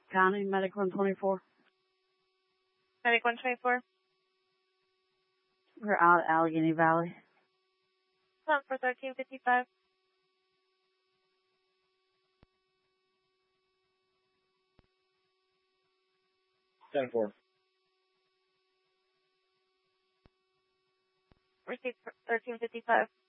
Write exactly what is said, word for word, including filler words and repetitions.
County, Medic one twenty-four. Medic one twenty-four. We're out at Allegheny Valley. Come for thirteen fifty-five. ten four. Receive thirteen fifty-five.